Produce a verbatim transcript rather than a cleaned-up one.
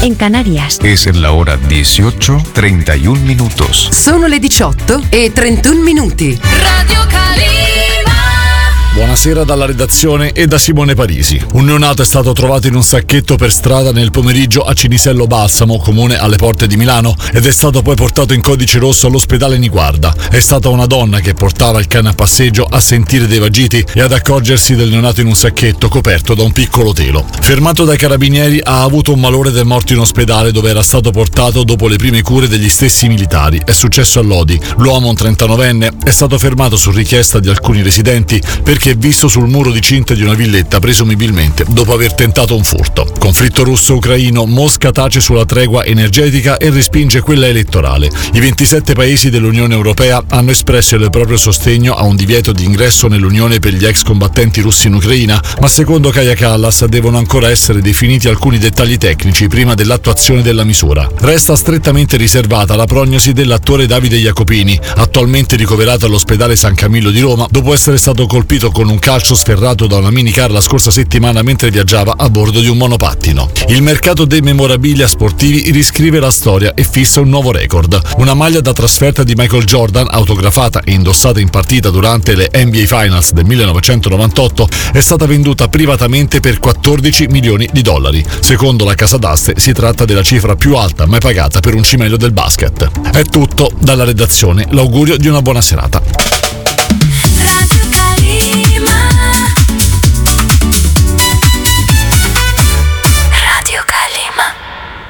en Canarias. Es la hora dieciocho treinta y un minutos. Sono le diciotto e trentuno minuti. Radio Calima. Buonasera dalla redazione e da Simone Parisi. Un neonato è stato trovato in un sacchetto per strada nel pomeriggio a Cinisello Balsamo, comune alle porte di Milano, ed è stato poi portato in codice rosso all'ospedale Niguarda. È stata una donna che portava il cane a passeggio a sentire dei vagiti e ad accorgersi del neonato in un sacchetto coperto da un piccolo telo. Fermato dai carabinieri, ha avuto un malore ed è morto in ospedale, dove era stato portato dopo le prime cure degli stessi militari. È successo a Lodi. L'uomo, un trentanovenne, è stato fermato su richiesta di alcuni residenti perché che è visto sul muro di cinta di una villetta, presumibilmente dopo aver tentato un furto. Conflitto russo-ucraino, Mosca tace sulla tregua energetica e respinge quella elettorale. I ventisette paesi dell'Unione Europea hanno espresso il proprio sostegno a un divieto di ingresso nell'Unione per gli ex combattenti russi in Ucraina, ma secondo Kaja Kallas devono ancora essere definiti alcuni dettagli tecnici prima dell'attuazione della misura. Resta strettamente riservata la prognosi dell'attore Davide Jacopini, attualmente ricoverato all'ospedale San Camillo di Roma dopo essere stato colpito con un calcio sferrato da una minicar la scorsa settimana mentre viaggiava a bordo di un monopattino. Il mercato dei memorabilia sportivi riscrive la storia e fissa un nuovo record. Una maglia da trasferta di Michael Jordan, autografata e indossata in partita durante le N B A Finals del millenovecentonovantotto, è stata venduta privatamente per quattordici milioni di dollari. Secondo la casa d'aste si tratta della cifra più alta mai pagata per un cimelio del basket. È tutto dalla redazione. L'augurio di una buona serata.